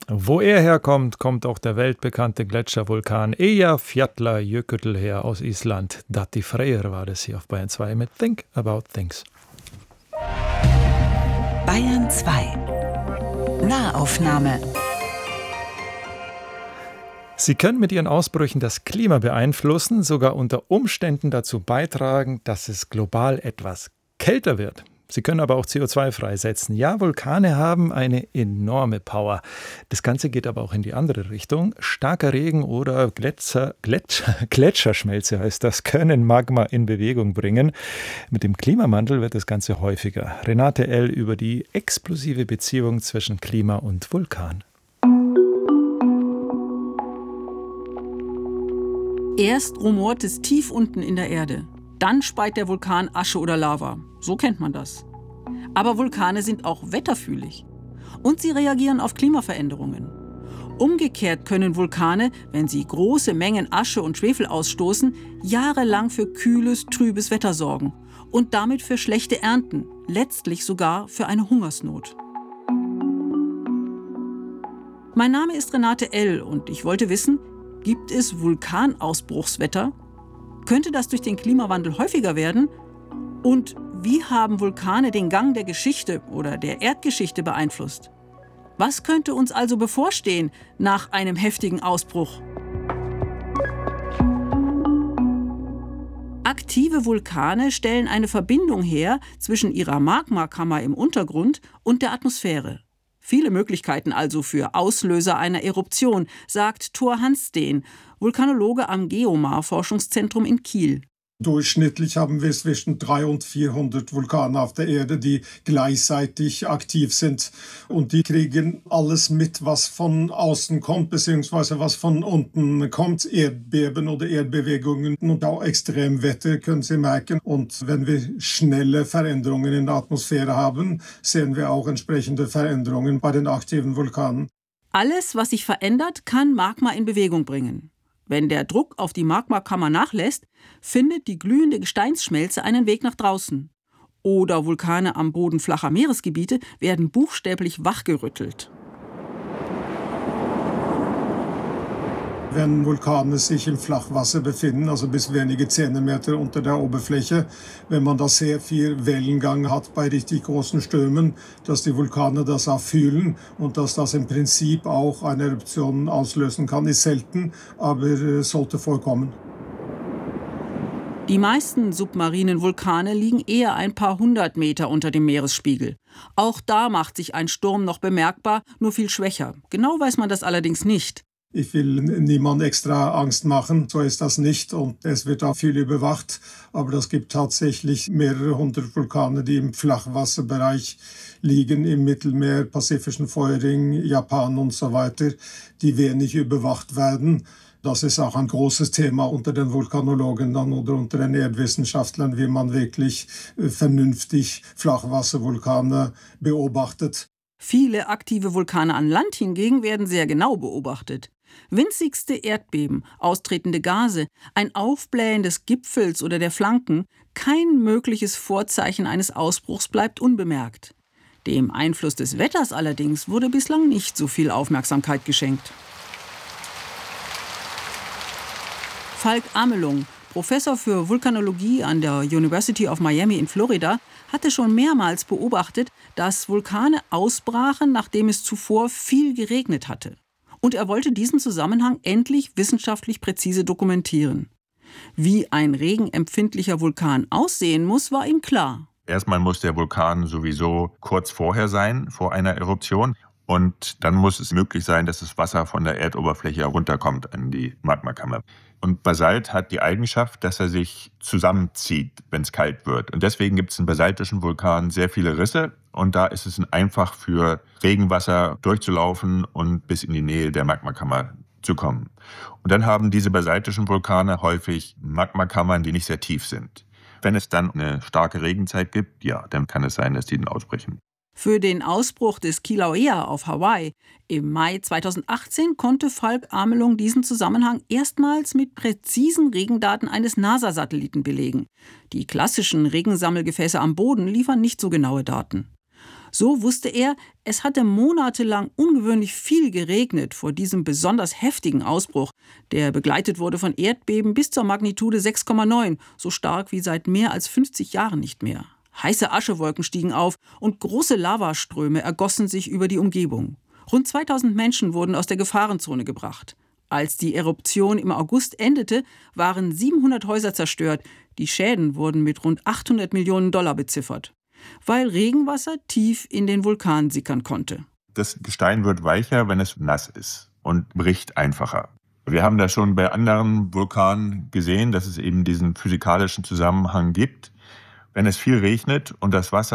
Wo er herkommt, kommt auch der weltbekannte Gletschervulkan Eyjafjallajökull her aus Island. Datti Freyr war das hier auf Bayern 2 mit Think About Things. Bayern 2 Nahaufnahme. Sie können mit Ihren Ausbrüchen das Klima beeinflussen, sogar unter Umständen dazu beitragen, dass es global etwas kälter wird. Sie können aber auch CO2 freisetzen. Ja, Vulkane haben eine enorme Power. Das Ganze geht aber auch in die andere Richtung. Starker Regen oder Gletscherschmelze heißt das, können Magma in Bewegung bringen. Mit dem Klimawandel wird das Ganze häufiger. Renate L. über die explosive Beziehung zwischen Klima und Vulkan. Erst rumort es tief unten in der Erde. Dann speit der Vulkan Asche oder Lava. So kennt man das. Aber Vulkane sind auch wetterfühlig. Und sie reagieren auf Klimaveränderungen. Umgekehrt können Vulkane, wenn sie große Mengen Asche und Schwefel ausstoßen, jahrelang für kühles, trübes Wetter sorgen. Und damit für schlechte Ernten, letztlich sogar für eine Hungersnot. Mein Name ist Renate L. und ich wollte wissen, gibt es Vulkanausbruchswetter? Könnte das durch den Klimawandel häufiger werden? Und wie haben Vulkane den Gang der Geschichte oder der Erdgeschichte beeinflusst? Was könnte uns also bevorstehen nach einem heftigen Ausbruch? Aktive Vulkane stellen eine Verbindung her zwischen ihrer Magmakammer im Untergrund und der Atmosphäre. Viele Möglichkeiten also für Auslöser einer Eruption, sagt Thor Hansteen, Vulkanologe am Geomar-Forschungszentrum in Kiel. Durchschnittlich haben wir zwischen 300 und 400 Vulkane auf der Erde, die gleichzeitig aktiv sind. Und die kriegen alles mit, was von außen kommt, beziehungsweise was von unten kommt. Erdbeben oder Erdbewegungen und auch Extremwetter können Sie merken. Und wenn wir schnelle Veränderungen in der Atmosphäre haben, sehen wir auch entsprechende Veränderungen bei den aktiven Vulkanen. Alles, was sich verändert, kann Magma in Bewegung bringen. Wenn der Druck auf die Magmakammer nachlässt, findet die glühende Gesteinsschmelze einen Weg nach draußen. Oder Vulkane am Boden flacher Meeresgebiete werden buchstäblich wachgerüttelt. Wenn Vulkane sich im Flachwasser befinden, also bis wenige Zentimeter unter der Oberfläche, wenn man da sehr viel Wellengang hat bei richtig großen Stürmen, dass die Vulkane das auch fühlen und dass das im Prinzip auch eine Eruption auslösen kann, ist selten, aber sollte vorkommen. Die meisten submarinen Vulkane liegen eher ein paar hundert Meter unter dem Meeresspiegel. Auch da macht sich ein Sturm noch bemerkbar, nur viel schwächer. Genau weiß man das allerdings nicht. Ich will niemand extra Angst machen, so ist das nicht und es wird auch viel überwacht. Aber es gibt tatsächlich mehrere hundert Vulkane, die im Flachwasserbereich liegen, im Mittelmeer, Pazifischen Feuerring, Japan und so weiter, die wenig überwacht werden. Das ist auch ein großes Thema unter den Vulkanologen dann oder unter den Erdwissenschaftlern, wie man wirklich vernünftig Flachwasservulkane beobachtet. Viele aktive Vulkane an Land hingegen werden sehr genau beobachtet. Winzigste Erdbeben, austretende Gase, ein Aufblähen des Gipfels oder der Flanken, kein mögliches Vorzeichen eines Ausbruchs bleibt unbemerkt. Dem Einfluss des Wetters allerdings wurde bislang nicht so viel Aufmerksamkeit geschenkt. Falk Amelung, Professor für Vulkanologie an der University of Miami in Florida, hatte schon mehrmals beobachtet, dass Vulkane ausbrachen, nachdem es zuvor viel geregnet hatte. Und er wollte diesen Zusammenhang endlich wissenschaftlich präzise dokumentieren. Wie ein regenempfindlicher Vulkan aussehen muss, war ihm klar. Erstmal muss der Vulkan sowieso kurz vorher sein, vor einer Eruption. Und dann muss es möglich sein, dass das Wasser von der Erdoberfläche herunterkommt an die Magmakammer. Und Basalt hat die Eigenschaft, dass er sich zusammenzieht, wenn es kalt wird. Und deswegen gibt es in basaltischen Vulkanen sehr viele Risse. Und da ist es einfach für Regenwasser durchzulaufen und bis in die Nähe der Magmakammer zu kommen. Und dann haben diese basaltischen Vulkane häufig Magmakammern, die nicht sehr tief sind. Wenn es dann eine starke Regenzeit gibt, ja, dann kann es sein, dass die dann ausbrechen. Für den Ausbruch des Kilauea auf Hawaii im Mai 2018 konnte Falk Amelung diesen Zusammenhang erstmals mit präzisen Regendaten eines NASA-Satelliten belegen. Die klassischen Regensammelgefäße am Boden liefern nicht so genaue Daten. So wusste er, es hatte monatelang ungewöhnlich viel geregnet vor diesem besonders heftigen Ausbruch, der begleitet wurde von Erdbeben bis zur Magnitude 6,9, so stark wie seit mehr als 50 Jahren nicht mehr. Heiße Aschewolken stiegen auf und große Lavaströme ergossen sich über die Umgebung. Rund 2000 Menschen wurden aus der Gefahrenzone gebracht. Als die Eruption im August endete, waren 700 Häuser zerstört. Die Schäden wurden mit rund $800 Millionen beziffert, weil Regenwasser tief in den Vulkan sickern konnte. Das Gestein wird weicher, wenn es nass ist und bricht einfacher. Wir haben das schon bei anderen Vulkanen gesehen, dass es eben diesen physikalischen Zusammenhang gibt. Wenn es viel regnet und das Wasser